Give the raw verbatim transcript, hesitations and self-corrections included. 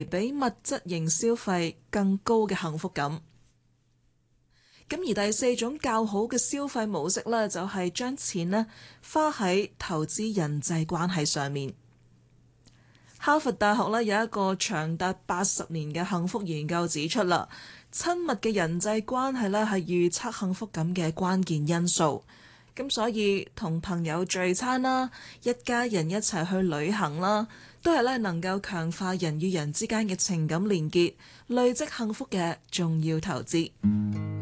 比物質型消費更高嘅幸福感。咁而第四種較好嘅消費模式呢，就係將錢呢花喺投資人際關係上面。哈佛大學呢有一個長達八十年嘅幸福研究指出啦，親密嘅人際關係呢係預測幸福感嘅關鍵因素。咁所以同朋友聚餐啦，一家人一齊去旅行啦，都係咧能夠強化人與人之間嘅情感連結，累積幸福嘅重要投資。